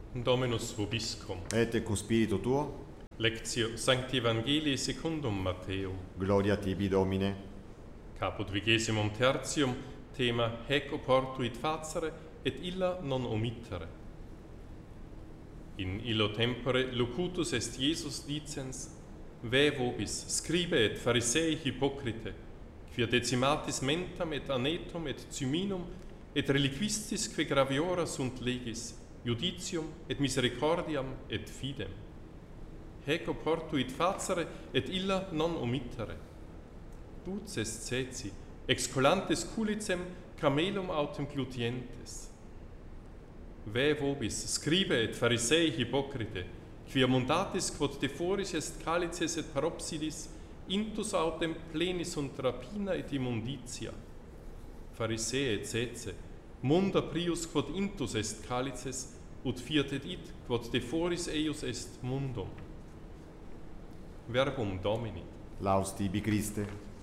Dominus vobiscum. Et cum spiritu tuo, Lectio Sancti Evangelii secundum Matteum. gloria tibi Domine. Caput 23, thema Haec oportuit facere et illa non omittere. In illo tempore locutus est Iesus dicens: Vae vobis, scribe et Pharisei hypocrite, quia decimatis mentam et anetum et cyminum et reliquistis que graviora sunt legis, judicium et misericordiam et fidem. Haec oportuit facere et illa non omittere. Dux est seci, excolantes culicem camelum autem glutientes. Vae vobis, scribe et Pharisei hypocrite, quia mundatis quod de foris est calices et paropsidis, intus autem plenis sunt rapina et immunditia. Pharisee et sece, munda prius quod intus est calices, ut fiat et id quod de foris eius est mundum. Verbum Domini. Laus tibi Christe.